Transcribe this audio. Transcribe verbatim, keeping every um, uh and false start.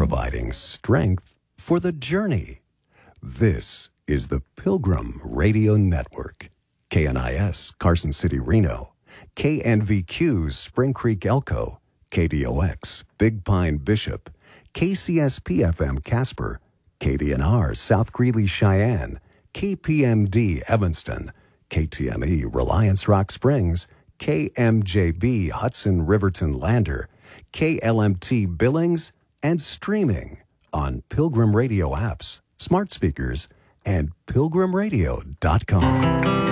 providing strength for the journey. This is the Pilgrim Radio Network. K N I S, Carson City, Reno. K N V Q, Spring Creek, Elko. K D O X, Big Pine, Bishop. K C S P F M, Casper. K D N R, South Greeley, Cheyenne. K P M D, Evanston. K T M E, Reliance Rock Springs. K M J B, Hudson Riverton Lander. K L M T, Billings. And streaming on Pilgrim Radio apps, smart speakers, and pilgrim radio dot com.